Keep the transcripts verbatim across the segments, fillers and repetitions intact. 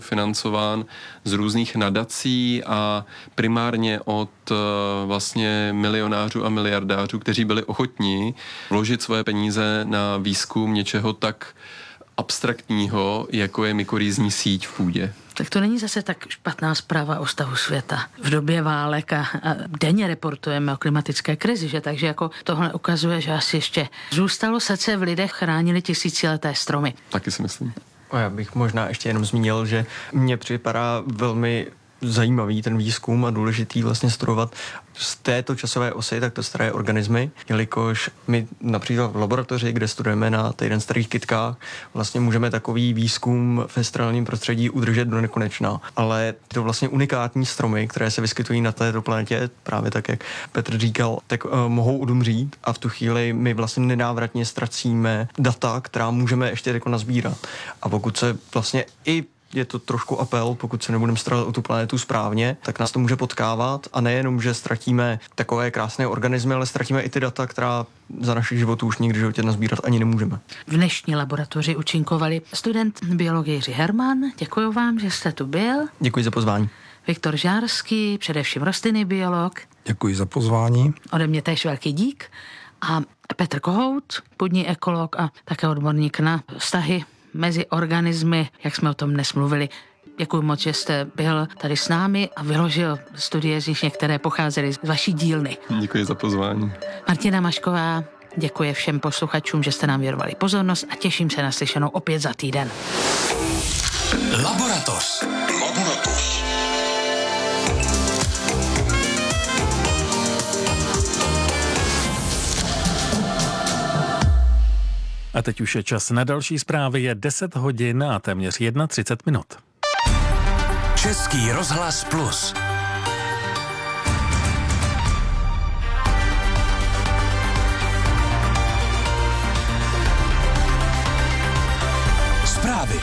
financován z různých nadací a primárně od vlastně milionářů a miliardářů, kteří byli ochotní vložit svoje peníze na výzkum něčeho tak abstraktního, jako je mykorýzní síť v půdě. Tak to není zase tak špatná zpráva o stavu světa. V době válek a, a denně reportujeme o klimatické krizi, že? Takže jako tohle ukazuje, že asi ještě zůstalo srdce v lidech, chránili tisícileté stromy. Taky si myslím. A já bych možná ještě jenom zmínil, že mně připadá velmi zajímavý ten výzkum a důležitý vlastně studovat z této časové osy takto staré organismy, jelikož my například v laboratoři, kde studujeme na týden starých kytkách, vlastně můžeme takový výzkum ve sterilním prostředí udržet do nekonečna. Ale to vlastně unikátní stromy, které se vyskytují na této planetě, právě tak, jak Petr říkal, tak uh, mohou odumřít a v tu chvíli my vlastně nenávratně ztracíme data, která můžeme ještě jako nazbírat. A pokud se vlastně i je to trošku apel, pokud se nebudeme starat o tu planetu správně, tak nás to může potkávat a nejenom, že ztratíme takové krásné organismy, ale ztratíme i ty data, která za našich životů už nikdy v životě nazbírat ani nemůžeme. V dnešní laboratoři účinkovali student biologie Jiří Herman. Děkuji vám, že jste tu byl. Děkuji za pozvání. Viktor Žárský, především rostlinný biolog. Děkuji za pozvání. Ode mě též velký dík. A Petr Kohout, půdní ekolog a také odborník na vztahy mezi organismy, jak jsme o tom dnes mluvili. Děkuji moc, že jste byl tady s námi a vyložil studie, z nich některé pocházely z vaší dílny. Děkuji za pozvání. Martina Mašková děkuje všem posluchačům, že jste nám věnovali pozornost a těším se na slyšenou opět za týden. Laboratoř. Laboratoř. A teď už je čas na další zprávy, je deset hodin a téměř třicet jedna minut. Český rozhlas Plus. Zprávy.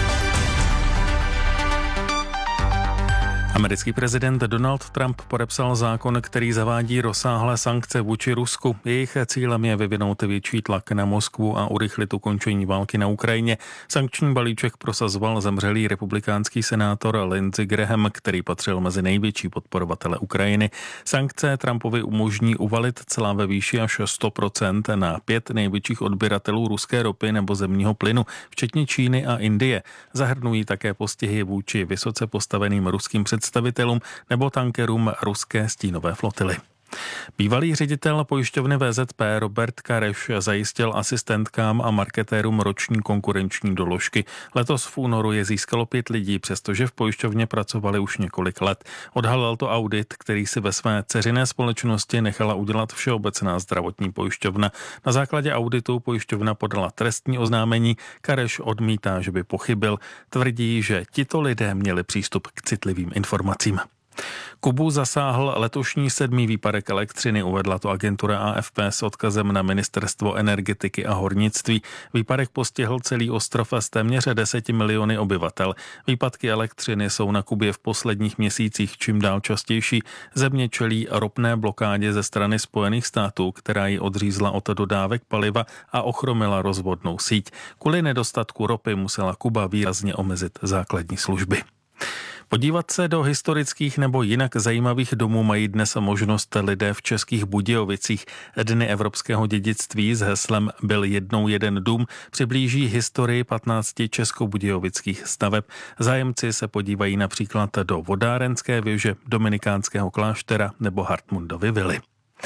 Americký prezident Donald Trump podepsal zákon, který zavádí rozsáhlé sankce vůči Rusku. Jejich cílem je vyvinout větší tlak na Moskvu a urychlit ukončení války na Ukrajině. Sankční balíček prosazoval zemřelý republikánský senátor Lindsey Graham, který patřil mezi největší podporovatele Ukrajiny. Sankce Trumpovi umožní uvalit celá ve výši až sto procent na pět největších odběratelů ruské ropy nebo zemního plynu, včetně Číny a Indie. Zahrnují také postihy vůči vysoce postaveným ruským představitelům představitelům nebo tankerům ruské stínové flotily. Bývalý ředitel pojišťovny V Z P Robert Kareš zajistil asistentkám a marketérům roční konkurenční doložky. Letos v únoru je získalo pět lidí, přestože v pojišťovně pracovali už několik let. Odhalil to audit, který si ve své dceřiné společnosti nechala udělat Všeobecná zdravotní pojišťovna. Na základě auditu pojišťovna podala trestní oznámení. Kareš odmítá, že by pochybil. Tvrdí, že tito lidé měli přístup k citlivým informacím. Kubu zasáhl letošní sedmý výpadek elektřiny, uvedla to agentura A F P s odkazem na ministerstvo energetiky a hornictví. Výpadek postihl celý ostrov s téměř deseti miliony obyvatel. Výpadky elektřiny jsou na Kubě v posledních měsících čím dál častější. Země čelí ropné blokádě ze strany Spojených států, která ji odřízla od dodávek paliva a ochromila rozvodnou síť. Kvůli nedostatku ropy musela Kuba výrazně omezit základní služby. Podívat se do historických nebo jinak zajímavých domů mají dnes možnost lidé v Českých Budějovicích. Dny evropského dědictví s heslem Byl jednou jeden dům přiblíží historii patnácti českobudějovických staveb. Zájemci se podívají například do Vodárenské věže, Dominikánského kláštera nebo Hartmundovy vily.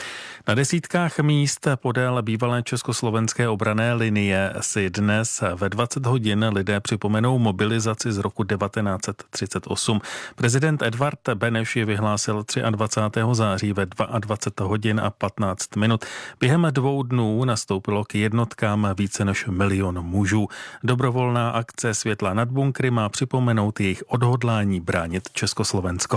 Na desítkách míst podél bývalé československé obranné linie si dnes ve dvacet hodin lidé připomenou mobilizaci z roku devatenáct set třicet osm. Prezident Edvard Beneš ji vyhlásil dvacátého třetího září ve dvacet dva hodin a patnáct minut. Během dvou dnů nastoupilo k jednotkám více než milion mužů. Dobrovolná akce Světla nad bunkry má připomenout jejich odhodlání bránit Československo.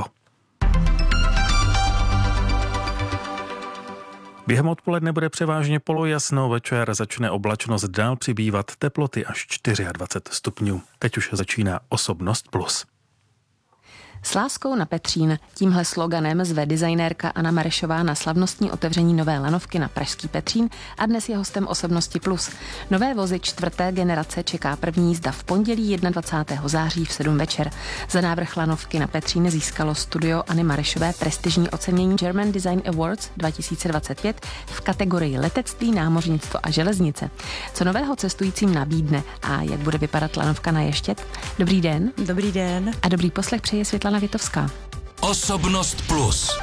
Během odpoledne bude převážně polojasno, večer začne oblačnost dál přibývat, teploty až dvacet čtyři stupňů. Teď už začíná Osobnost plus. S láskou na Petřín. Tímhle sloganem zve designérka Anna Marešová na slavnostní otevření nové lanovky na pražský Petřín a dnes je hostem Osobnosti Plus. Nové vozy čtvrté generace čeká první jízda v pondělí dvacátého prvního září v sedm večer. Za návrh lanovky na Petřín získalo studio Anny Marešové prestižní ocenění German Design Awards dva tisíce dvacet pět v kategorii letectví, námořnictvo a železnice. Co nového cestujícím nabídne a jak bude vypadat lanovka na Ještěd? Dobrý den. Dobrý den. A dobrý poslech přeje Světlana Vitovská. Osobnost Plus.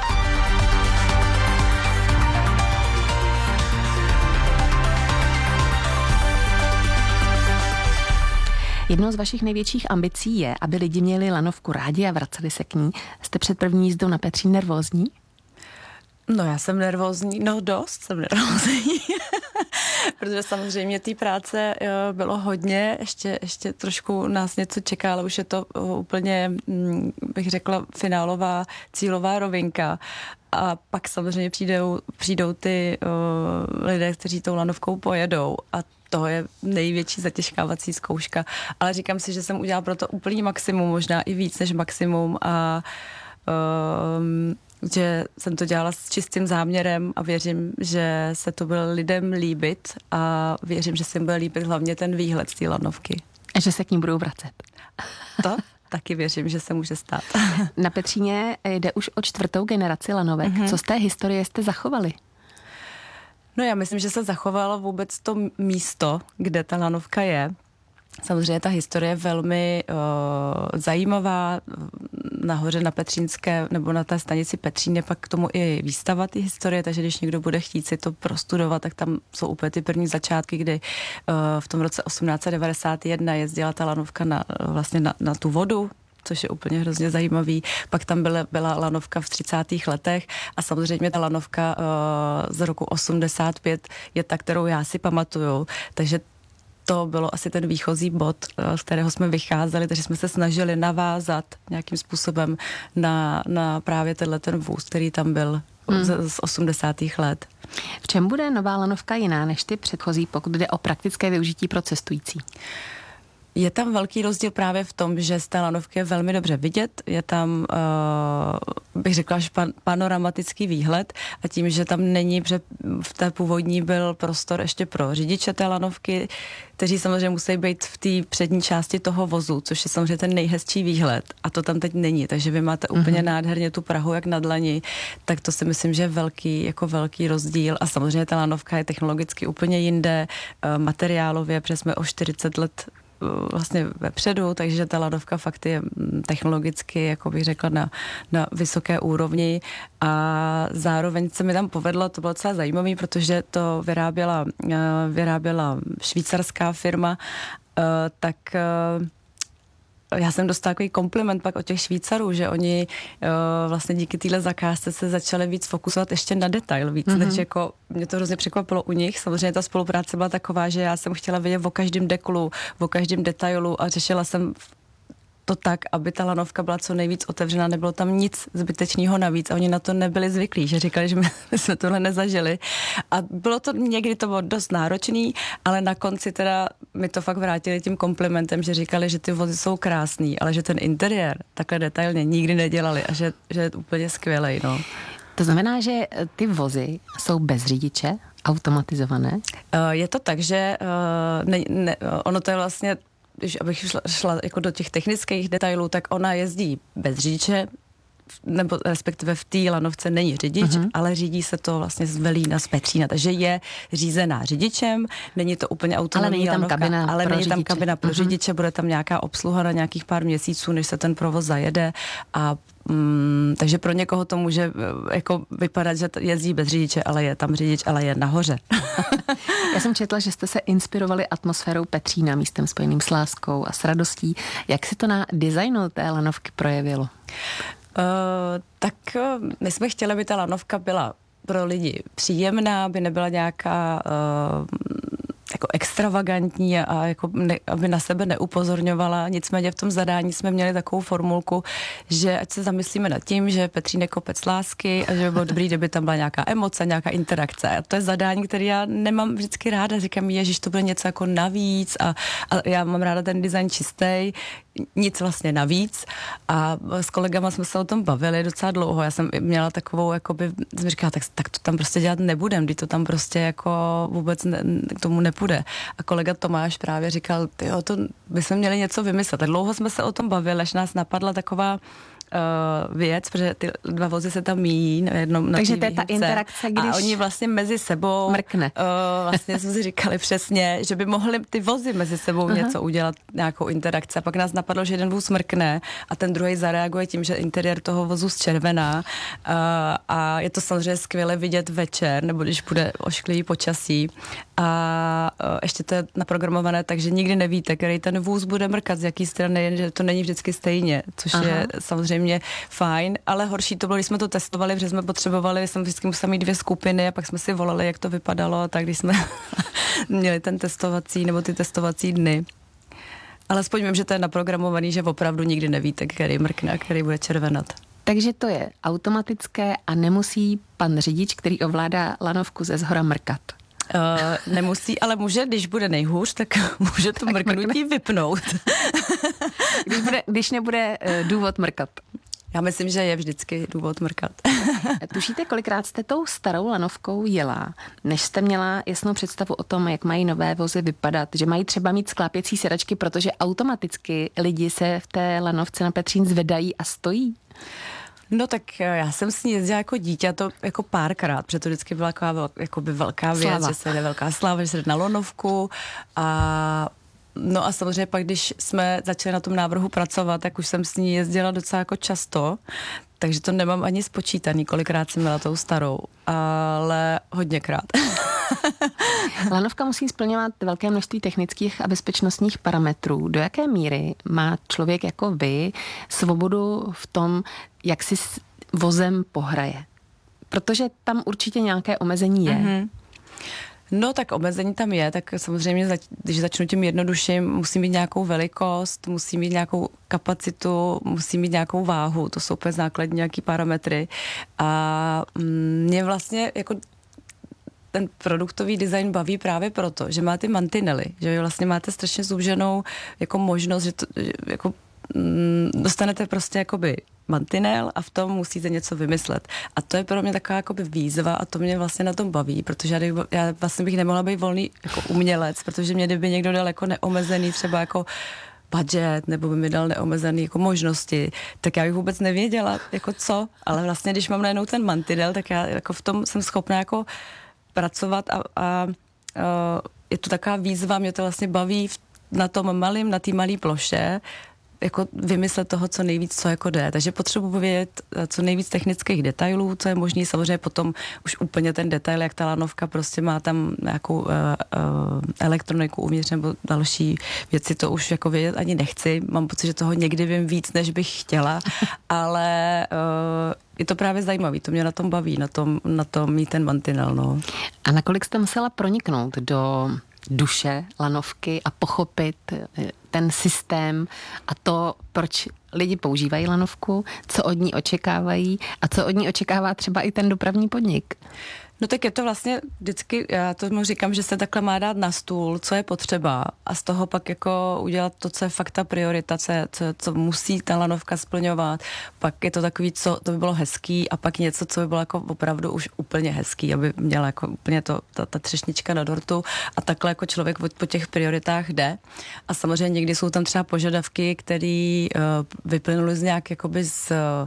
Jednou z vašich největších ambicí je, aby lidi měli lanovku rádi a vraceli se k ní. Jste před první jízdou na Petřín nervózní? No já jsem nervózní, no dost jsem nervózní, protože samozřejmě té práce bylo hodně, ještě, ještě trošku nás něco čeká, ale už je to úplně, bych řekla, finálová cílová rovinka. A pak samozřejmě přijdou, přijdou ty uh, lidé, kteří tou lanovkou pojedou a to je největší zatěžkávací zkouška. Ale říkám si, že jsem udělala pro to úplný maximum, možná i víc než maximum a um, že jsem to dělala s čistým záměrem a věřím, že se to bude lidem líbit a věřím, že se jim bude líbit hlavně ten výhled z té lanovky. A že se k ní budou vracet. To taky věřím, že se může stát. Na Petříně jde už o čtvrtou generaci lanovek. Mm-hmm. Co z té historie jste zachovali? No já myslím, že se zachovalo vůbec to místo, kde ta lanovka je. Samozřejmě ta historie je velmi uh, zajímavá. Nahoře na Petřínské nebo na té stanici Petřín je pak k tomu i výstava ty historie, takže když někdo bude chtít si to prostudovat, tak tam jsou úplně ty první začátky, kdy uh, v tom roce osmnáct set devadesát jedna jezdila ta lanovka na, vlastně na, na tu vodu, což je úplně hrozně zajímavý. Pak tam byla, byla lanovka v třicátých letech a samozřejmě ta lanovka uh, z roku osmdesát pět je ta, kterou já si pamatuju. Takže to bylo asi ten výchozí bod, z kterého jsme vycházeli, takže jsme se snažili navázat nějakým způsobem na, na právě tenhle ten vůz, který tam byl hmm. z, z osmdesátých let. V čem bude nová lanovka jiná než ty předchozí, pokud jde o praktické využití pro cestující? Je tam velký rozdíl právě v tom, že z té lanovky je velmi dobře vidět, je tam, uh, bych řekla, že pan, panoramatický výhled a tím, že tam není, že v té původní byl prostor ještě pro řidiče té lanovky, kteří samozřejmě musí být v té přední části toho vozu, což je samozřejmě ten nejhezčí výhled a to tam teď není, takže vy máte úplně mm-hmm. nádherně tu Prahu jak na dlani, tak to si myslím, že je velký, jako velký rozdíl a samozřejmě ta lanovka je technologicky úplně jinde, uh, materiálově, protože jsme o čtyřicet let vlastně vepředu, takže ta lanovka fakt je technologicky, jako bych řekla, na, na vysoké úrovni a zároveň se mi tam povedlo, to bylo docela zajímavé, protože to vyráběla, vyráběla švýcarská firma, tak já jsem dostala takový kompliment pak od těch Švýcarů, že oni uh, vlastně díky téhle zakázce se začali víc fokusovat ještě na detail víc, mm-hmm. než jako mě to hrozně překvapilo u nich. Samozřejmě ta spolupráce byla taková, že já jsem chtěla vědět o každém dekulu, o každém detailu a řešila jsem to tak, aby ta lanovka byla co nejvíc otevřená, nebylo tam nic zbytečného navíc a oni na to nebyli zvyklí, že říkali, že my jsme tohle nezažili. A bylo to, někdy to bylo dost náročný, ale na konci teda mi to fakt vrátili tím komplimentem, že říkali, že ty vozy jsou krásný, ale že ten interiér takhle detailně nikdy nedělali a že, že je úplně skvělej, no. To znamená, že ty vozy jsou bez řidiče, automatizované? Je to tak, že ne, ne, ono to je vlastně, když abych šla, šla jako do těch technických detailů, tak ona jezdí bez řidiče, nebo respektive v té lanovce není řidič, uh-huh. ale řídí se to vlastně z Velína, z Petřína, takže je řízená řidičem, není to úplně autonomní ale není tam lanovka, kabina ale pro není tam řidiče. kabina pro uh-huh. řidiče, bude tam nějaká obsluha na nějakých pár měsíců, než se ten provoz zajede a Mm, takže pro někoho to může jako vypadat, že jezdí bez řidiče, ale je tam řidič, ale je nahoře. Já jsem četla, že jste se inspirovali atmosférou Petřína, místem spojeným s láskou a s radostí. Jak si to na designu té lanovky projevilo? Uh, tak uh, my jsme chtěli, aby ta lanovka byla pro lidi příjemná, aby nebyla nějaká uh, jako extravagantní a jako ne, aby na sebe neupozorňovala. Nicméně v tom zadání jsme měli takovou formulku, že ať se zamyslíme nad tím, že Petřín je kopec lásky a že by bylo dobrý, kdyby tam byla nějaká emoce, nějaká interakce. A to je zadání, které já nemám vždycky ráda. Říkám, ježiš, to bude něco jako navíc a, a já mám ráda ten design čistý, nic vlastně navíc a s kolegama jsme se o tom bavili docela dlouho. Já jsem měla takovou, jakoby, jsem říkala, tak, tak to tam prostě dělat nebudem, když to tam prostě jako vůbec ne, k tomu nepůjde. A kolega Tomáš právě říkal, tyjo, to bychom měli něco vymyslet. Tak dlouho jsme se o tom bavili, až nás napadla taková Uh, věc, protože ty dva vozy se tam míjí na jednom na Takže to je ta interakce, když a oni vlastně mezi sebou mrkne. Uh, vlastně jsme si říkali přesně, že by mohli ty vozy mezi sebou Aha. něco udělat, nějakou interakci. A pak nás napadlo, že jeden vůz mrkne a ten druhý zareaguje tím, že interiér toho vozu zčervená uh, a je to samozřejmě skvěle vidět večer, nebo když bude ošklivý počasí a uh, ještě to je naprogramované, takže nikdy nevíte, který ten vůz bude mrkat, z jaký strany, že to není vždycky stejně, což Aha. je samozřejmě mě fajn, ale horší to bylo, když jsme to testovali, protože jsme potřebovali, jsme vždycky museli mít dvě skupiny a pak jsme si volali, jak to vypadalo, tak když jsme měli ten testovací nebo ty testovací dny. Ale aspoň vím, že to je naprogramovaný, že opravdu nikdy nevíte, který mrkne a který bude červenat. Takže to je automatické a nemusí pan řidič, který ovládá lanovku ze zhora mrkat. Uh, nemusí, ale může, když bude nejhůř, tak může to mrknutí vypnout. když, bude, když nebude uh, důvod mrkat. Já myslím, že je vždycky důvod mrkat. Tušíte, kolikrát jste tou starou lanovkou jela, než jste měla jasnou představu o tom, jak mají nové vozy vypadat, že mají třeba mít sklápěcí sedačky, protože automaticky lidi se v té lanovce na Petřín zvedají a stojí? No tak já jsem s ní jezdila jako dítě, to jako párkrát, protože to vždycky byla taková jakoby velká věc, slava. Že se jde velká sláva, že se jde na lanovku a no a samozřejmě pak, když jsme začali na tom návrhu pracovat, tak už jsem s ní jezdila docela jako často, takže to nemám ani spočítaný, kolikrát jsem měla tou starou, ale hodněkrát. Lanovka musí splňovat velké množství technických a bezpečnostních parametrů. Do jaké míry má člověk jako vy svobodu v tom, jak si s vozem pohraje? Protože tam určitě nějaké omezení je. Mm-hmm. No tak omezení tam je, tak samozřejmě, když začnu tím jednodušším, musí mít nějakou velikost, musí mít nějakou kapacitu, musí mít nějakou váhu, to jsou úplně základní nějaký parametry. A mě vlastně jako ten produktový design baví právě proto, že má ty mantinely, že vy vlastně máte strašně zúženou jako možnost, že to, jako mm, dostanete prostě jakoby mantinel a v tom musíte něco vymyslet. A to je pro mě taková jakoby výzva a to mě vlastně na tom baví, protože já, já vlastně bych nemohla být volný jako umělec, protože mě kdyby někdo dal jako neomezený třeba jako budget, nebo by mi dal neomezený jako možnosti, tak já bych vůbec nevěděla jako co, ale vlastně když mám najednou ten mantinel, tak já jako v tom jsem schopná jako pracovat a, a, a je to taková výzva, mě to vlastně baví v, na tom malém, na té malé ploše, jako vymyslet toho, co nejvíc, co jako jde. Takže potřebuji vědět co nejvíc technických detailů, co je možný. Samozřejmě potom už úplně ten detail, jak ta lanovka prostě má tam nějakou uh, uh, elektroniku uvnitř nebo další věci, to už jako vědět ani nechci. Mám pocit, že toho někdy vím víc, než bych chtěla, ale uh, je to právě zajímavý, to mě na tom baví, na tom, na tom mít ten mantinel. No. A nakolik jste musela proniknout do duše lanovky a pochopit ten systém a to, proč lidi používají lanovku, co od ní očekávají a co od ní očekává třeba i ten dopravní podnik? No tak je to vlastně vždycky, já tomu říkám, že se takhle má dát na stůl, co je potřeba a z toho pak jako udělat to, co je fakt ta priorita, co, je, co, co musí ta lanovka splňovat. Pak je to takový, co to by bylo hezký a pak něco, co by bylo jako opravdu už úplně hezký, aby měla jako úplně to, ta, ta třešnička na dortu a takhle jako člověk po těch prioritách jde. A samozřejmě někdy jsou tam třeba požadavky, které uh, vyplynuly z nějak jakoby z uh,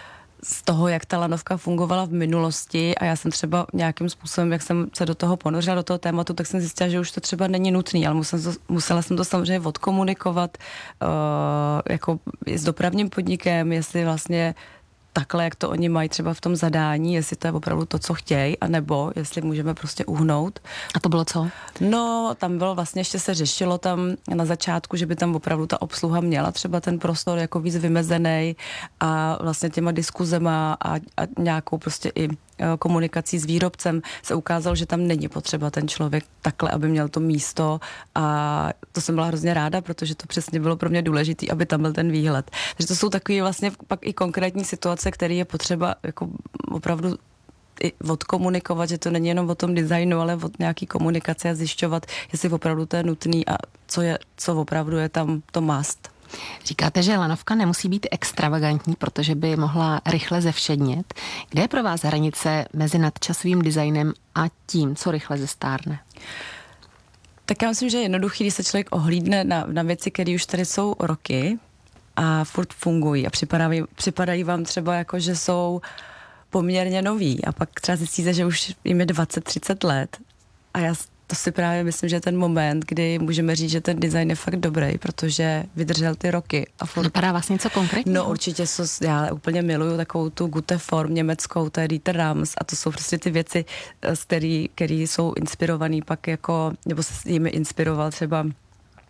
z toho, jak ta lanovka fungovala v minulosti a já jsem třeba nějakým způsobem, jak jsem se do toho ponořila, do toho tématu, tak jsem zjistila, že už to třeba není nutný, ale musela, musela jsem to samozřejmě odkomunikovat uh, jako s dopravním podnikem, jestli vlastně takhle, jak to oni mají třeba v tom zadání, jestli to je opravdu to, co chtějí, anebo jestli můžeme prostě uhnout. A to bylo co? No, tam bylo vlastně, ještě se řešilo tam na začátku, že by tam opravdu ta obsluha měla třeba ten prostor jako víc vymezený a vlastně těma diskuzema a, a nějakou prostě i komunikací s výrobcem se ukázalo, že tam není potřeba ten člověk takhle, aby měl to místo a to jsem byla hrozně ráda, protože to přesně bylo pro mě důležité, aby tam byl ten výhled. Takže to jsou takové vlastně pak i konkrétní situace, které je potřeba jako opravdu i odkomunikovat, že to není jenom o tom designu, ale o nějaký komunikaci a zjišťovat, jestli opravdu to je nutný a co je, co opravdu je tam to must. Říkáte, že lanovka nemusí být extravagantní, protože by mohla rychle zevšednět. Kde je pro vás hranice mezi nadčasovým designem a tím, co rychle zestárne? Tak já myslím, že je jednoduchý, když se člověk ohlídne na, na věci, které už tady jsou roky a furt fungují a připadají, připadají vám třeba jako, že jsou poměrně noví a pak třeba zjistíte, že už jim je dvacet třicet let a já to si právě myslím, že je ten moment, kdy můžeme říct, že ten design je fakt dobrý, protože vydržel ty roky. A furt... Napadá vás něco konkrétního? No určitě, so, já úplně miluju takovou tu Gute Form německou, to je Dieter Rams a to jsou prostě ty věci, které jsou inspirované pak jako, nebo se jimi inspiroval třeba uh,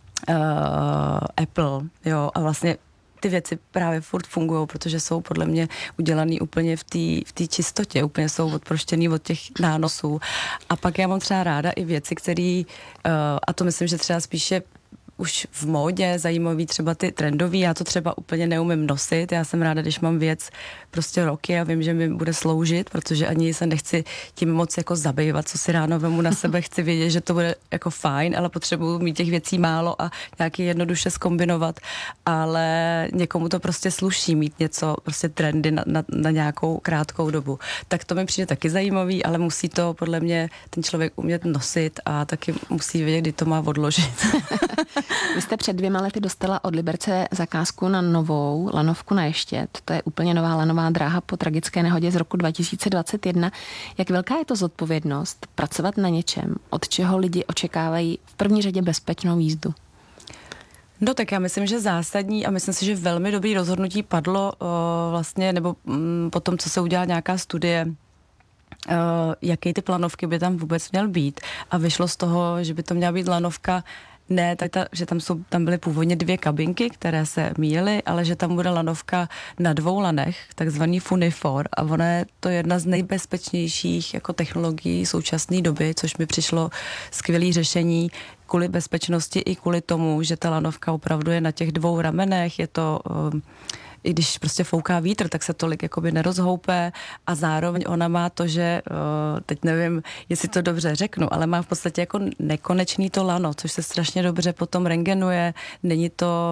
Apple, jo, a vlastně ty věci právě furt fungují, protože jsou podle mě udělaný úplně v té v té čistotě, úplně jsou odproštěný od těch nánosů. A pak já mám třeba ráda i věci, které, uh, a to myslím, že třeba spíše už v módě, zajímavý třeba ty trendový, já to třeba úplně neumím nosit, já jsem ráda, když mám věc prostě roky a vím, že mi bude sloužit, protože ani se nechci tím moc jako zabývat, co si ráno vemu na sebe, chci vědět, že to bude jako fajn, ale potřebuju mít těch věcí málo a nějaký jednoduše zkombinovat, ale někomu to prostě sluší mít něco, prostě trendy na, na, na nějakou krátkou dobu. Tak to mi přijde taky zajímavý, ale musí to podle mě ten člověk umět nosit a taky musí vědět, kdy to má odložit. Vy jste před dvěma lety dostala od Liberce zakázku na novou lanovku na Ještěd. To je úplně nová lanová dráha po tragické nehodě z roku dva tisíce dvacet jedna. Jak velká je to zodpovědnost pracovat na něčem, od čeho lidi očekávají v první řadě bezpečnou jízdu? No tak já myslím, že zásadní a myslím si, že velmi dobrý rozhodnutí padlo uh, vlastně, nebo um, po tom, co se udělala nějaká studie, uh, jaký ty lanovky by tam vůbec měl být. A vyšlo z toho, že by to měla být lanovka ne, tak ta, že tam, jsou, tam byly původně dvě kabinky, které se míjely, ale že tam bude lanovka na dvou lanech, takzvaný Funifor, a ona je to jedna z nejbezpečnějších jako technologií současné doby, což mi přišlo skvělé řešení kvůli bezpečnosti i kvůli tomu, že ta lanovka opravdu je na těch dvou ramenech, je to... Um, i když prostě fouká vítr, tak se tolik jakoby nerozhoupe a zároveň ona má to, že teď nevím, jestli to dobře řeknu, ale má v podstatě jako nekonečný to lano, což se strašně dobře potom rengenuje, není to,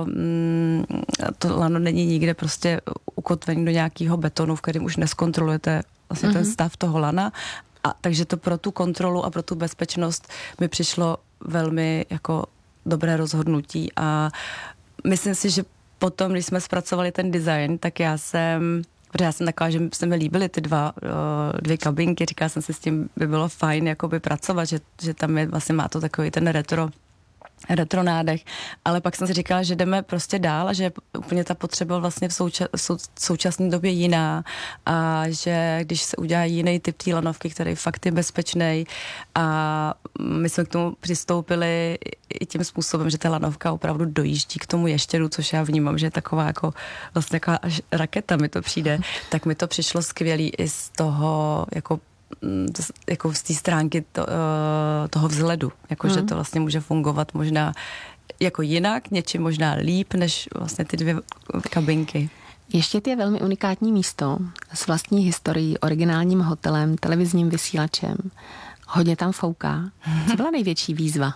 to lano není nikde prostě ukotvený do nějakého betonu, v kterém už neskontrolujete vlastně mm-hmm. ten stav toho lana. A takže to pro tu kontrolu a pro tu bezpečnost mi přišlo velmi jako dobré rozhodnutí a myslím si, že potom, když jsme zpracovali ten design, tak já jsem, protože já jsem taková, že se mi líbily ty dva, dvě kabinky, říkala jsem si, s tím by bylo fajn jakoby pracovat, že, že tam je, vlastně má to takový ten retro retro nádech, ale pak jsem si říkala, že jdeme prostě dál a že úplně ta potřeba vlastně v souča- sou- současné době jiná a že když se udělá jiný typ té lanovky, který fakt je bezpečný a my jsme k tomu přistoupili i tím způsobem, že ta lanovka opravdu dojíždí k tomu ještědu, což já vnímám, že je taková jako vlastně taková až raketa mi to přijde, tak mi to přišlo skvělý i z toho jako jako z té stránky to, toho vzhledu, jako hmm. že to vlastně může fungovat možná jako jinak, něčím možná líp, než vlastně ty dvě kabinky. Ještěd je velmi unikátní místo s vlastní historií, originálním hotelem, televizním vysílačem. Hodně tam fouká. Co byla největší výzva?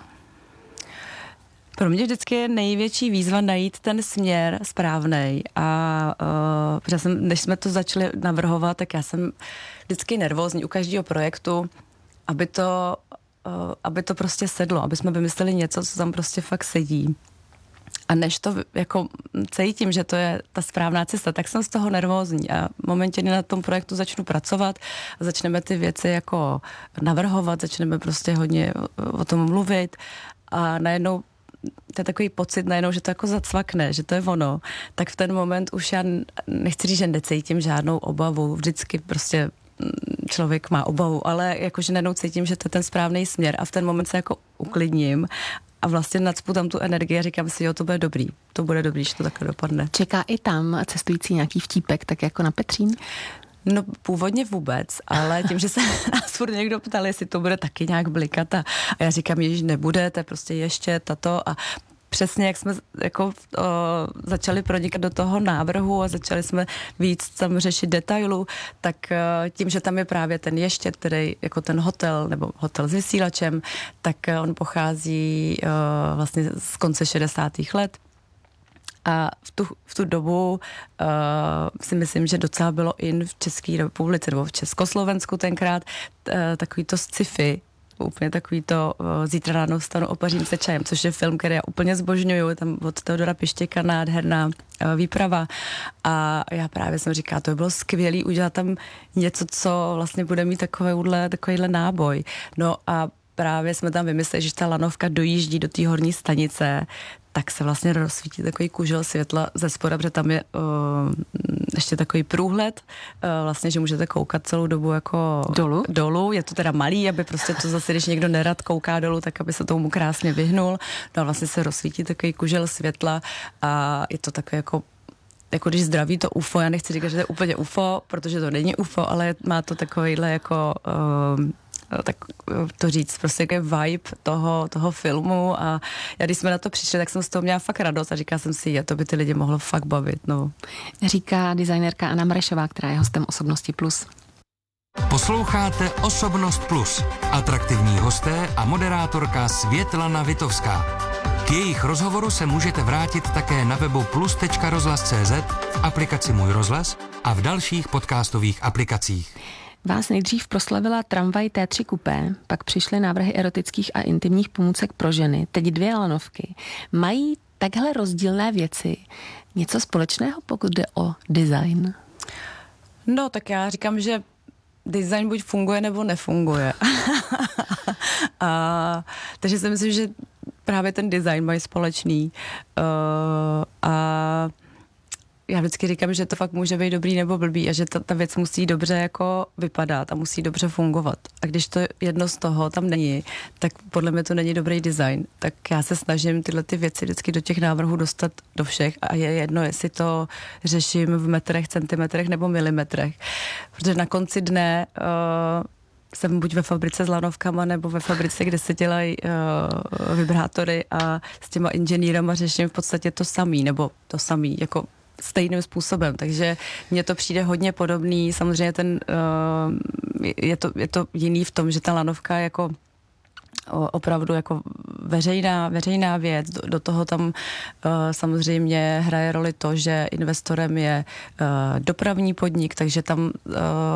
Pro mě vždycky je největší výzva najít ten směr správnej a uh, protože jsem, než jsme to začali navrhovat, tak já jsem vždycky nervózní u každého projektu, aby to, uh, aby to prostě sedlo, aby jsme vymysleli něco, co tam prostě fakt sedí. A než to jako cítím, že to je ta správná cesta, tak jsem z toho nervózní a v momentě, kdy na tom projektu začnu pracovat a začneme ty věci jako navrhovat, začneme prostě hodně o tom mluvit a najednou to je takový pocit najednou, že to jako zacvakne, že to je ono, tak v ten moment už já nechci říct, že necítím žádnou obavu, vždycky prostě člověk má obavu, ale jakože najednou cítím, že to je ten správný směr a v ten moment se jako uklidním a vlastně nacpu tam tu energii a říkám si, jo, to bude dobrý, to bude dobrý, že to takhle dopadne. Čeká i tam cestující nějaký vtípek, tak jako na Petřín? No původně vůbec, ale tím, že se nás furt někdo ptal, jestli to bude taky nějak blikat a, a já říkám, ježiš, nebude, to je prostě ještě tato a přesně jak jsme jako o, začali pronikat do toho návrhu a začali jsme víc tam řešit detailů, tak o, tím, že tam je právě ten ještěd, který jako ten hotel nebo hotel s vysílačem, tak on pochází o, vlastně z konce šedesátých let. A v tu, v tu dobu uh, si myslím, že docela bylo in v České republice nebo v Československu tenkrát uh, takový to sci-fi, úplně takový to uh, Zítra ráno vstanu, opařím se čajem, což je film, který já úplně zbožňuju, tam od Teodora Pištěka nádherná uh, výprava a já právě jsem říkala, to by bylo skvělý udělat tam něco, co vlastně bude mít takovýhle, takovýhle náboj. No a právě jsme tam vymysleli, že ta lanovka dojíždí do té horní stanice, tak se vlastně rozsvítí takový kužel světla ze spoda, protože tam je uh, ještě takový průhled, uh, vlastně, že můžete koukat celou dobu jako dolů. dolů. Je to teda malý, aby prostě to zase, když někdo nerad kouká dolů, tak aby se tomu krásně vyhnul. No a vlastně se rozsvítí takový kužel světla a je to takové jako jako když zdraví to U F O, já nechci říkat, že to je úplně U F O, protože to není U F O, ale má to takovýhle jako uh, tak to říct, prostě jaký vibe toho, toho filmu a já když jsme na to přišli, tak jsem z toho měla fakt radost a říkala jsem si, je, to by ty lidi mohlo fakt bavit, no. Říká designérka Anna Marešová, která je hostem Osobnosti plus. Posloucháte Osobnost plus. Atraktivní hosté a moderátorka Světlana Vitovská. K jejich rozhovoru se můžete vrátit také na webu plus tečka rozhlas tečka cé zet, v aplikaci Můj rozhlas a v dalších podcastových aplikacích. Vás nejdřív proslavila tramvaj T tři kupé, pak přišly návrhy erotických a intimních pomůcek pro ženy, teď dvě lanovky. Mají takhle rozdílné věci něco společného, pokud jde o design? No, tak já říkám, že design buď funguje, nebo nefunguje. a, takže si myslím, že právě ten design mají společný. Uh, a já vždycky říkám, že to fakt může být dobrý nebo blbý a že ta, ta věc musí dobře jako vypadat a musí dobře fungovat. A když to jedno z toho tam není, tak podle mě to není dobrý design. Tak já se snažím tyhle ty věci vždycky do těch návrhů dostat do všech a je jedno, jestli to řeším v metrech, centimetrech nebo milimetrech. Protože na konci dne uh, jsem buď ve fabrice s lanovkama nebo ve fabrice, kde se dělají uh, vibrátory a s těma inženýrama řeším v podstatě to samý, nebo to samý, jako stejným způsobem, takže mně to přijde hodně podobný, samozřejmě ten, uh, je, to, je to jiný v tom, že ta lanovka je jako opravdu jako veřejná, veřejná věc, do, do toho tam uh, samozřejmě hraje roli to, že investorem je uh, dopravní podnik, takže tam uh,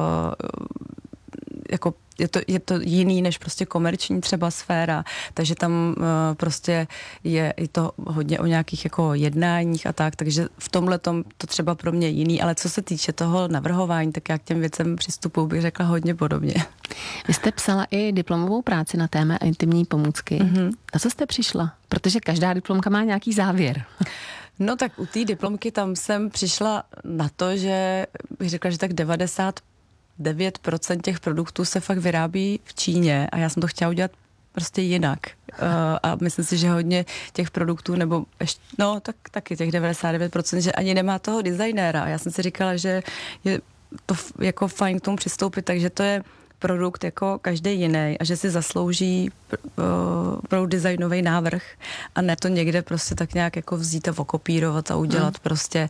jako je to, je to jiný než prostě komerční třeba sféra, takže tam uh, prostě je i to hodně o nějakých jako jednáních a tak, takže v tomhle tom to třeba pro mě jiný, ale co se týče toho navrhování, tak já k těm věcem přistupuji, bych řekla hodně podobně. Vy jste psala i diplomovou práci na téma intimní pomůcky. Mm-hmm. Na co jste přišla? Protože každá diplomka má nějaký závěr. No tak u té diplomky tam jsem přišla na to, že bych řekla, že tak devadesát devět procent těch produktů se fakt vyrábí v Číně a já jsem to chtěla udělat prostě jinak. Uh, a myslím si, že hodně těch produktů, nebo ještě, no tak taky těch devadesát devět procent, že ani nemá toho designéra. A já jsem si říkala, že je to jako fajn k tomu přistoupit, takže to je produkt jako každý jiný a že si zaslouží uh, pro designový návrh a ne to někde prostě tak nějak jako vzít a okopírovat a udělat hmm. prostě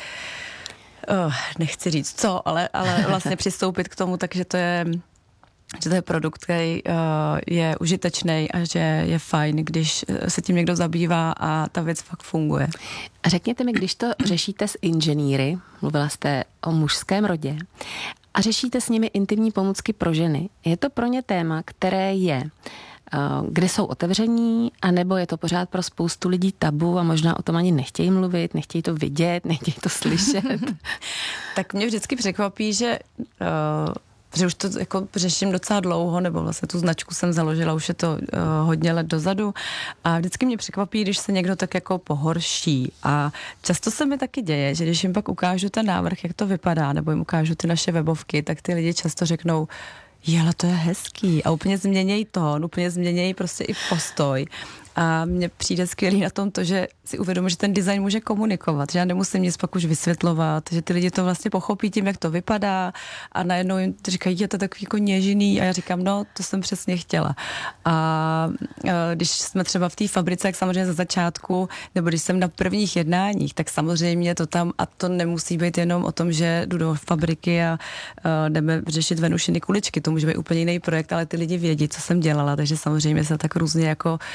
Uh, nechci říct co, ale, ale vlastně přistoupit k tomu, takže to je, že to je produkt, který uh, je užitečný a že je fajn, když se tím někdo zabývá a ta věc fakt funguje. A řekněte mi, když to řešíte s inženýry, mluvila jste o mužském rodě, a řešíte s nimi intimní pomůcky pro ženy, je to pro ně téma, které je kde jsou otevření, anebo je to pořád pro spoustu lidí tabu a možná o tom ani nechtějí mluvit, nechtějí to vidět, nechtějí to slyšet? Tak mě vždycky překvapí, že, uh, že už to jako řeším docela dlouho, nebo vlastně tu značku jsem založila, už je to uh, hodně let dozadu a vždycky mě překvapí, když se někdo tak jako pohorší a často se mi taky děje, že když jim pak ukážu ten návrh, jak to vypadá, nebo jim ukážu ty naše webovky, tak ty lidi často řeknou, je, ale to je hezký a úplně změněj tón, úplně změněj prostě i postoj. A mně přijde skvělý na tom to, že si uvědomuji, že ten design může komunikovat, že já nemusím nic pak už vysvětlovat, že ty lidi to vlastně pochopí tím, jak to vypadá a najednou jim říkají, je to takový jako něžný a já říkám, no, to jsem přesně chtěla. A když jsme třeba v té fabrice, jak samozřejmě za začátku, nebo když jsem na prvních jednáních, tak samozřejmě to tam, a to nemusí být jenom o tom, že jdu do fabriky a jdeme řešit Venušiny kuličky, to může být úplně jiný projekt, ale ty lidi vědí, co jsem dělala, takže samozřejmě se tak různě jako i mají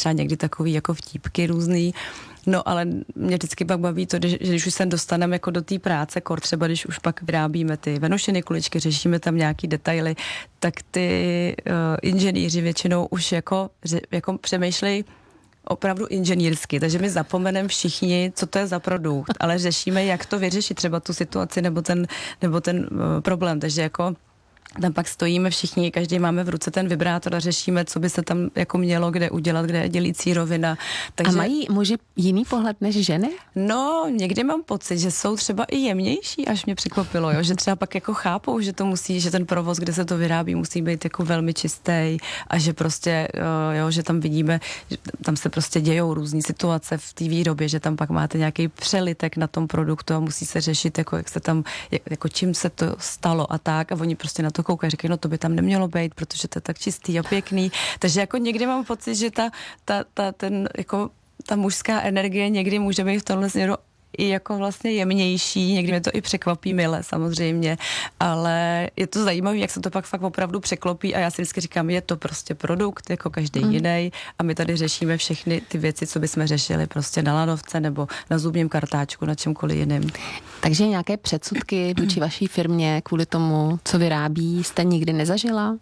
třeba někdy takový jako vtípky různý. No ale mě vždycky pak baví to, že když už se dostaneme jako do té práce, kor třeba když už pak vyrábíme ty venušiny kuličky, řešíme tam nějaký detaily, tak ty uh, inženýři většinou už jako, jako přemýšlejí opravdu inženýrsky, takže my zapomeneme všichni, co to je za produkt, ale řešíme, jak to vyřešit, třeba tu situaci nebo ten, nebo ten uh, problém, takže jako tam pak stojíme všichni, každý máme v ruce ten vibrátor a řešíme, co by se tam jako mělo kde udělat, kde je dělící rovina. Takže... A mají muži jiný pohled než ženy? No, někdy mám pocit, že jsou třeba i jemnější, až mě překvapilo, jo? Že třeba pak jako chápou, že to musí, že ten provoz, kde se to vyrábí, musí být jako velmi čistý a že prostě, jo, že tam vidíme, že tam se prostě dějou různý situace v té výrobě, že tam pak máte nějaký přelitek na tom produktu a musí se řešit, jako jak se tam, jako čím se to stalo a tak a oni prostě na to koukají, říkají, no to by tam nemělo být, protože to je tak čistý a pěkný. Takže jako někdy mám pocit, že ta, ta, ta, ten, jako, ta mužská energie někdy může být v tomhle směru i jako vlastně jemnější, někdy mě to i překvapí mile samozřejmě, ale je to zajímavé, jak se to pak fakt opravdu překlopí a já si vždycky říkám, je to prostě produkt jako každý mm. jiný a my tady řešíme všechny ty věci, co bychom řešili prostě na lanovce nebo na zubním kartáčku, na čemkoliv jiným. Takže nějaké předsudky vůči vaší firmě kvůli tomu, co vyrábí, jste nikdy nezažila?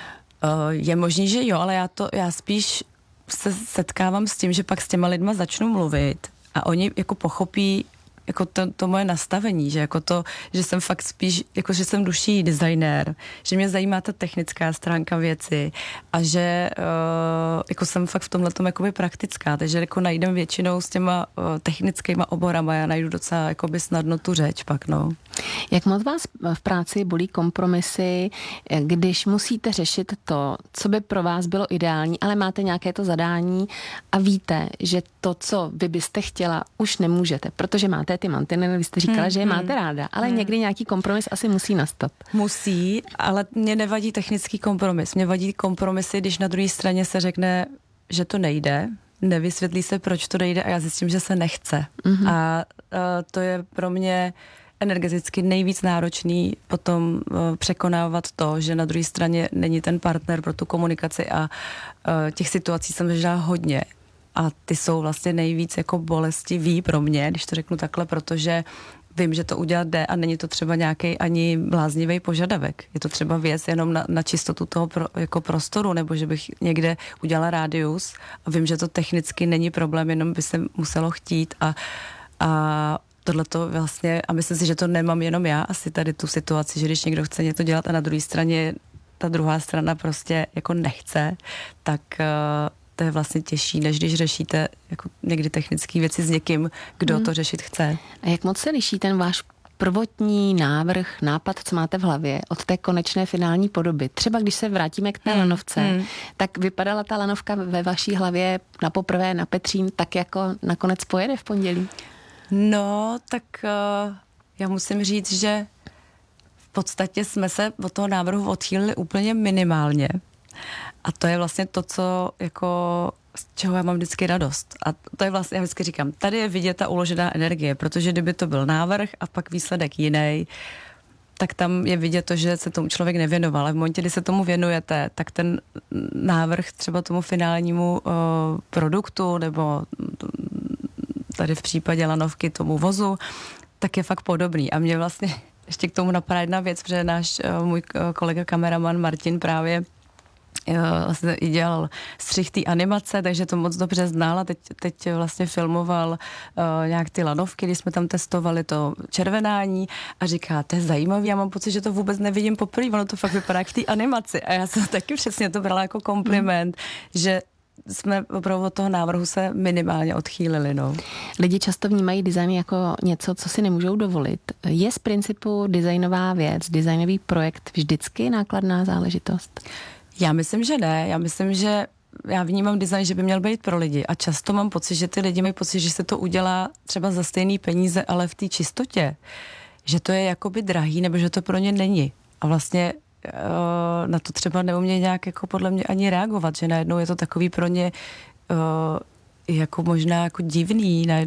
Je možný, že jo, ale já to, já spíš se setkávám s tím, že pak s těma lidma začnu mluvit a oni jako pochopí jako to, to moje nastavení, že jako to, že jsem fakt spíš, jako že jsem duší designér, že mě zajímá ta technická stránka věci a že uh, jako jsem fakt v tomhletom jakoby praktická, takže jako najdem většinou s těma uh, technickýma oborama, já najdu docela jakoby snadno tu řeč pak, no. Jak moc vás v práci bolí kompromisy, když musíte řešit to, co by pro vás bylo ideální, ale máte nějaké to zadání a víte, že to, co vy byste chtěla, už nemůžete, protože máte ty mantinely, vy jste říkala, hmm, že je hmm, máte ráda, ale hmm. někdy nějaký kompromis asi musí nastat. Musí, ale mě nevadí technický kompromis. Mě vadí kompromisy, když na druhé straně se řekne, že to nejde, nevysvětlí se, proč to nejde a já zjistím, že se nechce. Mm-hmm. A uh, to je pro mě energeticky nejvíc náročný potom uh, překonávat to, že na druhé straně není ten partner pro tu komunikaci a uh, těch situací jsem zažila hodně. A ty jsou vlastně nejvíc jako bolestivý pro mě, když to řeknu takhle, protože vím, že to udělat jde a není to třeba nějaký ani bláznivý požadavek. Je to třeba věc jenom na, na čistotu toho pro, jako prostoru, nebo že bych někde udělala rádius a vím, že to technicky není problém, jenom by se muselo chtít a, a tohleto vlastně, a myslím si, že to nemám jenom já, asi tady tu situaci, že když někdo chce něco dělat a na druhé straně ta druhá strana prostě jako nechce, tak uh, to je vlastně těžší, než když řešíte jako někdy technické věci s někým, kdo hmm. to řešit chce. A jak moc se liší ten váš prvotní návrh, nápad, co máte v hlavě, od té konečné finální podoby? Třeba když se vrátíme k té hmm. lanovce, hmm. tak vypadala ta lanovka ve vaší hlavě na poprvé na Petřín tak, jako nakonec pojede v pondělí? No, tak uh, já musím říct, že v podstatě jsme se od toho návrhu odchýlili úplně minimálně. A to je vlastně to, co jako, z čeho já mám vždycky radost. A to je vlastně, já vždycky říkám, tady je vidět ta uložená energie, protože kdyby to byl návrh a pak výsledek jiný, tak tam je vidět to, že se tomu člověk nevěnoval. Ale v momentě, kdy se tomu věnujete, tak ten návrh třeba tomu finálnímu uh, produktu nebo tady v případě lanovky tomu vozu, tak je fakt podobný. A mě vlastně ještě k tomu napadá jedna věc, protože náš uh, můj kolega kameraman Martin právě vlastně i dělal střih té animace, takže to moc dobře znal a teď, teď vlastně filmoval uh, nějak ty lanovky, když jsme tam testovali to červenání a říká, to je zajímavý, já mám pocit, že to vůbec nevidím poprvé, ono to fakt vypadá jak v té animaci a já jsem taky přesně to brala jako kompliment, mm. že jsme opravdu od toho návrhu se minimálně odchýlili. No. Lidi často vnímají design jako něco, co si nemůžou dovolit. Je z principu designová věc, designový projekt vždycky nákladná záležitost? Já myslím, že ne. Já myslím, že já vnímám design, že by měl být pro lidi a často mám pocit, že ty lidi mají pocit, že se to udělá třeba za stejný peníze, ale v té čistotě, že to je jakoby drahý, nebo že to pro ně není. A vlastně uh, na to třeba neumějí nějak jako podle mě ani reagovat, že najednou je to takový pro ně uh, jako možná jako divný, najednou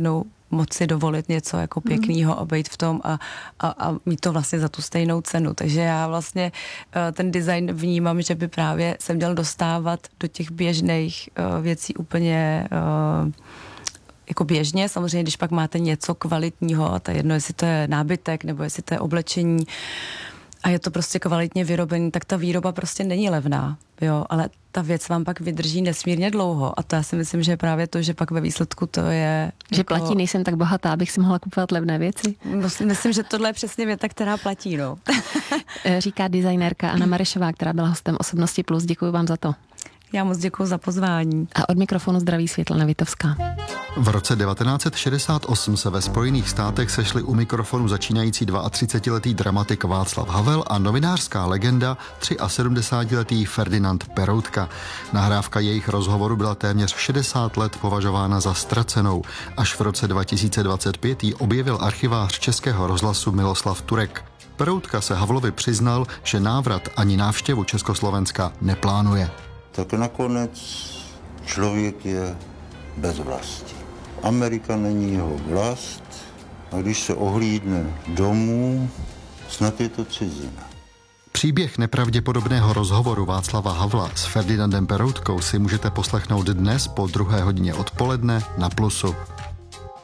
moci dovolit něco jako pěkného a být v tom a, a, a mít to vlastně za tu stejnou cenu. Takže já vlastně ten design vnímám, že by právě se měl dostávat do těch běžných věcí úplně jako běžně. Samozřejmě, když pak máte něco kvalitního, to je jedno, jestli to je nábytek nebo jestli to je oblečení a je to prostě kvalitně vyrobený, tak ta výroba prostě není levná, jo, ale ta věc vám pak vydrží nesmírně dlouho a to já si myslím, že je právě to, že pak ve výsledku to je... Že jako... platí, nejsem tak bohatá, abych si mohla kupovat levné věci? Myslím, že tohle je přesně věta, která platí, no. Říká designérka Anna Marešová, která byla hostem Osobnosti Plus. Děkuji vám za to. Já moc děkuji za pozvání. A od mikrofonu zdraví Světlana Vitovská. V roce devatenáct set šedesát osm se ve Spojených státech sešli u mikrofonu začínající třicetiletý dramatik Václav Havel a novinářská legenda sedmdesátiletý Ferdinand Peroutka. Nahrávka jejich rozhovoru byla téměř šedesát let považována za ztracenou. Až v roce dva tisíce dvacet pět ji objevil archivář Českého rozhlasu Miloslav Turek. Peroutka se Havlovi přiznal, že návrat ani návštěvu Československa neplánuje. Tak nakonec člověk je bez vlasti. Amerika není jeho vlast a když se ohlídne domů, snad je to cizina. Příběh nepravděpodobného rozhovoru Václava Havla s Ferdinandem Peroutkou si můžete poslechnout dnes po druhé hodině odpoledne na Plusu.